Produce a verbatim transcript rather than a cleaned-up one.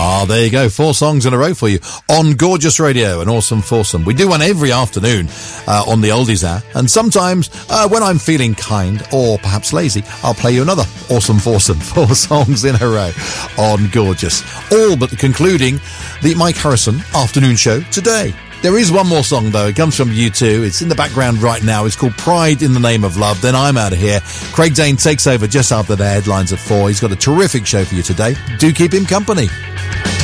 Ah, there you go. Four songs in a row for you on Gorgeous Radio, an awesome foursome. We do one every afternoon uh, on the Oldies Hour, and sometimes uh, when I'm feeling kind or perhaps lazy, I'll play you another awesome foursome. Four songs in a row on Gorgeous, all but concluding the Mike Harrison afternoon show today. There is one more song, though. It comes from U two. It's in the background right now. It's called Pride in the Name of Love. Then I'm out of here. Craig Dane takes over just after the headlines at four. He's got a terrific show for you today. Do keep him company.